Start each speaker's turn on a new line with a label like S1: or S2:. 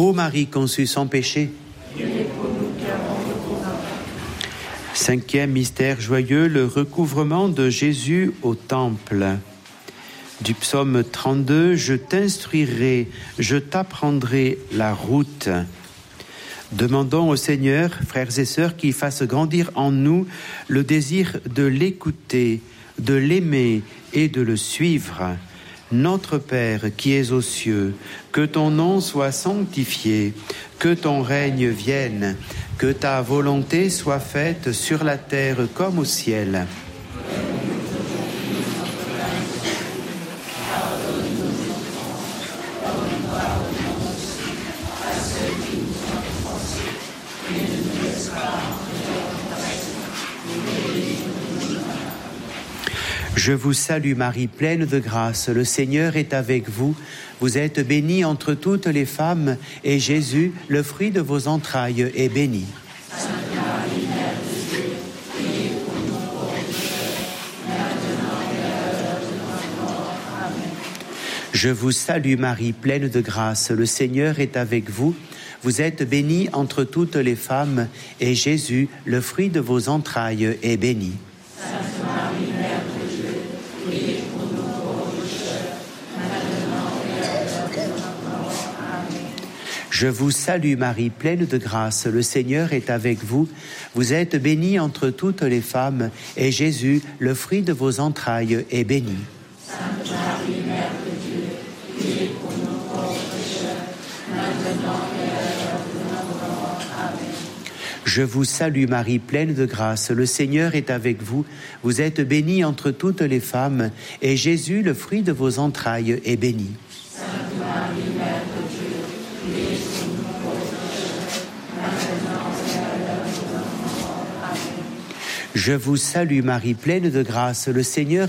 S1: Ô Marie conçue sans péché. Cinquième mystère joyeux, le recouvrement de Jésus au temple. Du psaume 32, je t'instruirai, je t'apprendrai la route. Demandons au Seigneur, frères et sœurs, qu'il fasse grandir en nous le désir de l'écouter, de l'aimer et de le suivre. Notre Père qui es aux cieux, que ton nom soit sanctifié, que ton règne vienne, que ta volonté soit faite sur la terre comme au ciel. Je vous salue Marie, pleine de grâce, le Seigneur est avec vous. Vous êtes bénie entre toutes les femmes, et Jésus, le fruit de vos entrailles, est béni.
S2: Sainte Marie, Mère de Dieu, priez pour nous pauvres pécheurs, maintenant et à l'heure de notre mort. Amen.
S1: Je vous salue Marie, pleine de grâce, le Seigneur est avec vous. Vous êtes bénie entre toutes les femmes, et Jésus, le fruit de vos entrailles, est béni.
S2: Sainte Marie, Mère de Dieu, priez pour nous pauvres pécheurs, maintenant et à l'heure de notre mort. Amen.
S1: Je vous salue Marie, pleine de grâce, le Seigneur est avec vous. Vous êtes bénie entre toutes les femmes, et Jésus, le fruit de vos entrailles, est béni.
S2: Sainte Marie, Mère de Dieu, priez pour nous pauvres pécheurs, maintenant et à l'heure de notre mort. Amen.
S1: Je vous salue Marie, pleine de grâce, le Seigneur est avec vous. Vous êtes bénie entre toutes les femmes, et Jésus, le fruit de vos entrailles, est béni.
S2: Sainte Marie, Mère de Dieu, priez pour nous pauvres pécheurs, maintenant et à l'heure de notre mort. Amen.
S1: Je vous salue Marie, pleine de grâce, le Seigneur